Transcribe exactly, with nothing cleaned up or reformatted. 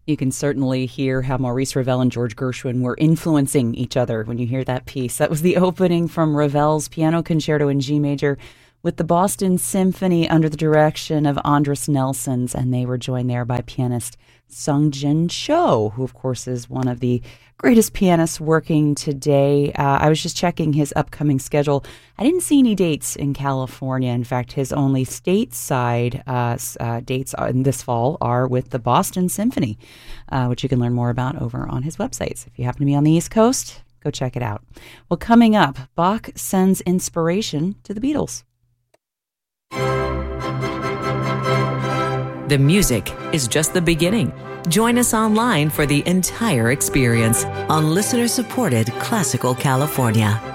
You can certainly hear how Maurice Ravel and George Gershwin were influencing each other when you hear that piece. That was the opening from Ravel's Piano Concerto in G Major with the Boston Symphony under the direction of Andris Nelsons, and they were joined there by pianist Sung-Jin Cho, who of course is one of the greatest pianists working today. Uh, I was just checking his upcoming schedule. I didn't see any dates in California. In fact, his only stateside uh, uh, dates in this fall are with the Boston Symphony, uh, which you can learn more about over on his websites. If you happen to be on the East Coast, go check it out. Well, coming up, Bach sends inspiration to the Beatles. The music is just the beginning. Join us online for the entire experience on listener-supported Classical California.